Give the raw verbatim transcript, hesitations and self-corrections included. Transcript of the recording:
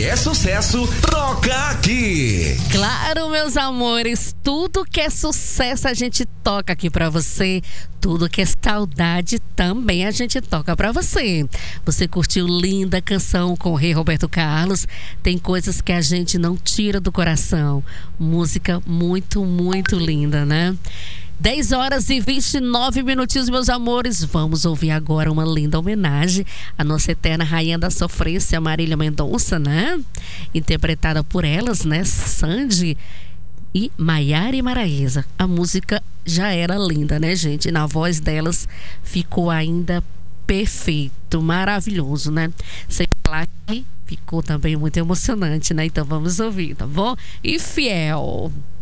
é sucesso, toca aqui. Claro, meus amores, tudo que é sucesso a gente toca aqui pra você. Tudo que é saudade também a gente toca pra você. Você curtiu linda canção com o Rei Roberto Carlos? Tem coisas que a gente não tira do coração. Música muito, muito linda, né? dez horas e vinte e nove minutinhos, meus amores. Vamos ouvir agora uma linda homenagem à nossa eterna rainha da sofrência, Marília Mendonça, né? Interpretada por elas, né? Sandy e Maiara e Maraísa. A música já era linda, né, gente? E na voz delas ficou ainda perfeito, maravilhoso, né? Sem falar que ficou também muito emocionante, né? Então vamos ouvir, tá bom? E Fiel.